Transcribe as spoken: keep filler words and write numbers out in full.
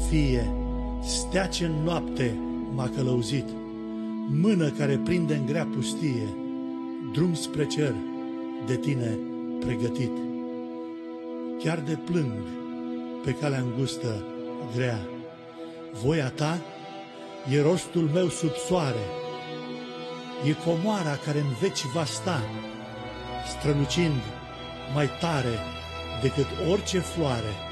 fie, stea ce în noapte m-a călăuzit, mână care prinde în grea pustie, drum spre cer de tine pregătit. Chiar de plâng pe calea îngustă grea, voia ta e rostul meu sub soare, e comoara care în veci va sta, strălucind mai tare decât orice floare.